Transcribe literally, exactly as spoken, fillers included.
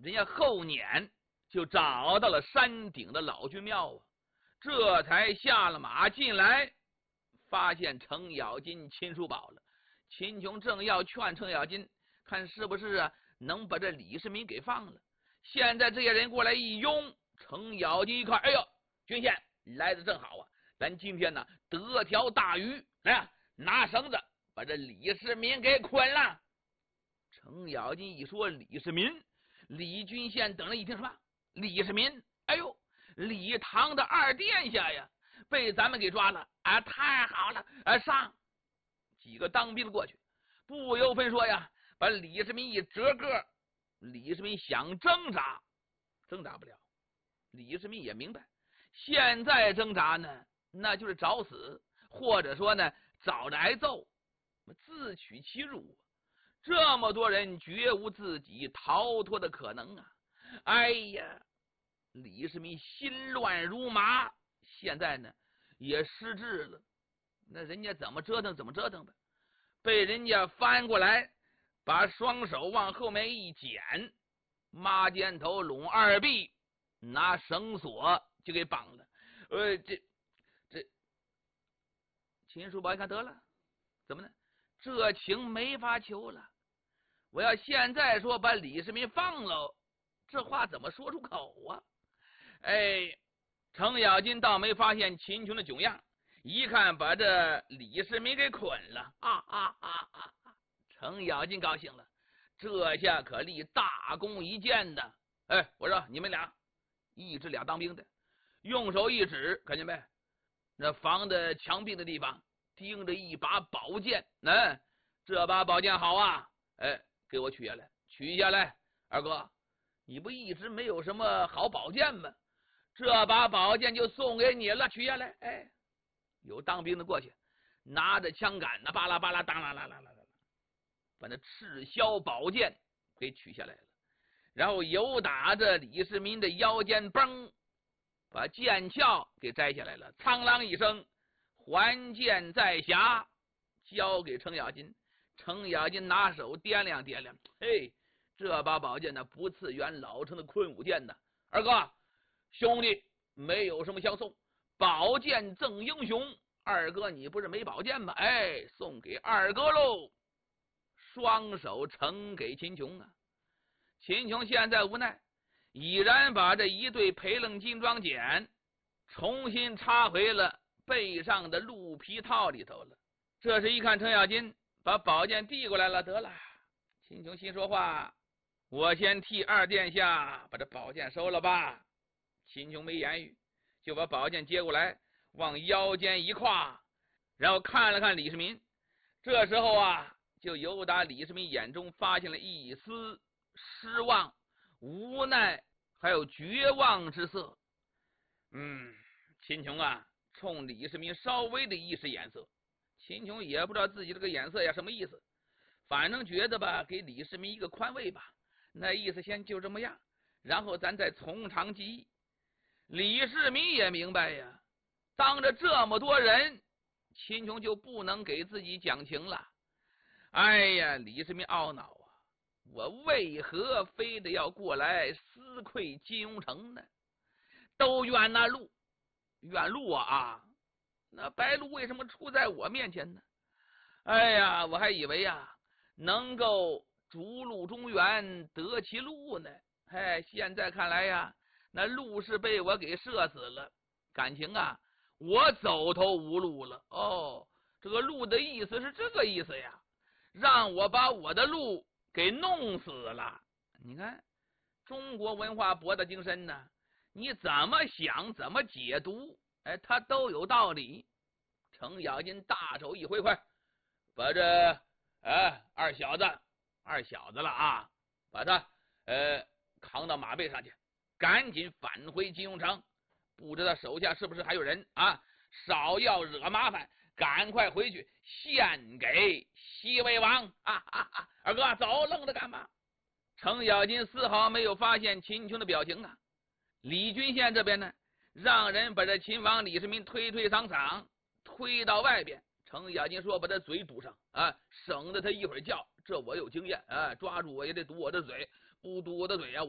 人家后撵就找到了山顶的老君庙啊，这才下了马进来，发现程咬金、秦叔宝了。秦琼正要劝程咬金，看是不是啊能把这李世民给放了。现在这些人过来一拥，程咬金一看，哎呦，郡县来的正好啊，咱今天呢得条大鱼，来啊，拿绳子把这李世民给捆了。程咬金一说李世民，李郡县等人一听什么李世民，哎呦，李唐的二殿下呀，被咱们给抓了啊！太好了，啊，上几个当兵的过去，不由分说呀，把李世民一折个。李世民想挣扎，挣扎不了。李世民也明白，现在挣扎呢，那就是找死，或者说呢，找着挨揍，自取其辱。这么多人绝无自己逃脱的可能啊！哎呀，李世民心乱如麻，现在呢也失智了。那人家怎么折腾怎么折腾吧，被人家翻过来，把双手往后面一剪，抹肩头拢二臂，拿绳索就给绑了。呃，这这秦叔宝一看得了，怎么呢？这情没法求了。我要现在说把李世民放了，这话怎么说出口啊？哎，程咬金倒没发现秦琼的囧样，一看把这李世民给捆了，啊啊啊啊！程咬金高兴了，这下可立大功一件的。哎，我说你们俩，一指俩当兵的，用手一指，看见没？那房的墙壁的地方钉着一把宝剑，哎，这把宝剑好啊，哎，给我取下来，取下来。二哥，你不一直没有什么好宝剑吗？这把宝剑就送给你了，取下来。哎，有当兵的过去，拿着枪杆呢，巴拉巴拉，当啦啦啦啦啦，把那赤霄宝剑给取下来了，然后由打着李世民的腰间，嘣，把剑鞘给摘下来了，苍啷一声，还剑在匣，交给程咬金。程咬金拿手掂量掂量，嘿，这把宝剑呢不次元老成的昆武剑呢。二哥，兄弟没有什么相送，宝剑赠英雄。二哥你不是没宝剑吗？哎，送给二哥喽。双手呈给秦琼啊。秦琼现在无奈，已然把这一对培楞金装锏重新插回了背上的鹿皮套里头了。这时一看程咬金把宝剑递过来了，得了。秦琼心说话，我先替二殿下把这宝剑收了吧。秦琼没言语，就把宝剑接过来，往腰间一挎，然后看了看李世民。这时候啊，就由打李世民眼中发现了一丝失望、无奈还有绝望之色。嗯，秦琼啊冲李世民稍微的一使眼色，秦琼也不知道自己这个眼色呀什么意思，反正觉得吧，给李世民一个宽慰吧，那意思先就这么样，然后咱再从长计议。李世民也明白呀，当着这么多人，秦琼就不能给自己讲情了。哎呀，李世民懊恼啊，我为何非得要过来私窥金庸城呢？都怨那鹿，怨鹿啊啊！那白鹿为什么出在我面前呢？哎呀，我还以为呀能够逐鹿中原得其鹿呢。哎，现在看来呀，那鹿是被我给射死了。感情啊，我走投无路了。哦，这个鹿的意思是这个意思呀，让我把我的鹿给弄死了。你看，中国文化博大精深呢，你怎么想怎么解读，哎，它都有道理。程咬金大手一挥，快把这哎二小子二小子了啊，把他呃扛到马背上去，赶紧返回金庸城。不知道手下是不是还有人啊？少要惹麻烦，赶快回去献给西魏王啊啊啊！二哥走，愣着干嘛？程咬金丝毫没有发现秦琼的表情啊。李君县这边呢，让人把这秦王李世民推推搡搡推到外边。程咬金说把他嘴堵上啊，省得他一会儿叫，这我有经验啊，抓住我也得堵我的嘴，不堵我的嘴啊